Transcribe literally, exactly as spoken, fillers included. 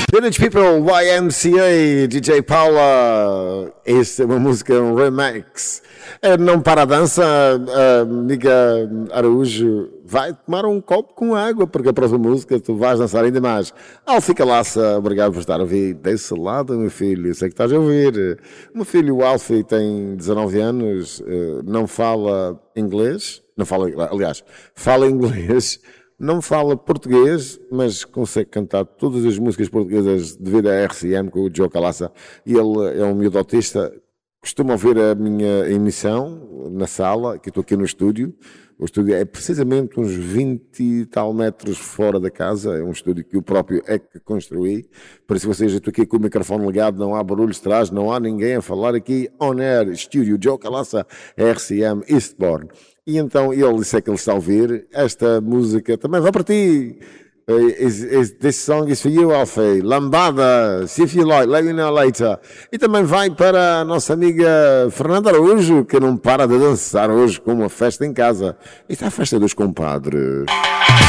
Village People, Y M C A, D J Paula. Esta é uma música, um remix. Não para a dança, a amiga Araújo vai tomar um copo com água, porque a próxima música tu vais dançar ainda mais. Alfie Calaça, obrigado por estar a ouvir desse lado, meu filho. Sei que estás a ouvir. O meu filho, o Alfie, tem dezanove anos, não fala inglês, não fala, aliás, fala inglês. Não fala português, mas consegue cantar todas as músicas portuguesas devido à R C M com o Joe Calaça. E ele é um miúdo autista. Costuma ouvir a minha emissão na sala, que estou aqui no estúdio. O estúdio é precisamente uns vinte e tal metros fora da casa. É um estúdio que eu próprio é que construí. Por isso vocês, eu estou aqui com o microfone ligado, não há barulhos de trás, não há ninguém a falar aqui. On Air, estúdio Joe Calaça, R C M Eastbourne. E então ele disse que ele está a ouvir. Esta música também vai para ti. Is, is, this song is for you, Alfie. Lambada, see if you like, let me know later. E também vai para a nossa amiga Fernanda Araújo, que não para de dançar hoje com uma festa em casa. Isto é a festa dos compadres.